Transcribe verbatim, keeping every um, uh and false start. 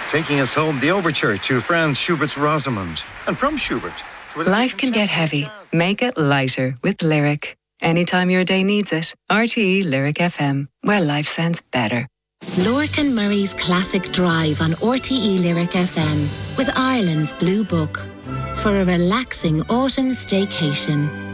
taking us home the overture to Franz Schubert's Rosamund. And from Schubert... Life can get heavy. Make it lighter with Lyric. Anytime your day needs it. R T E Lyric F M, where life sounds better. Lorcan Murray's Classic Drive on R T E Lyric F M with Ireland's Blue Book for a relaxing autumn staycation.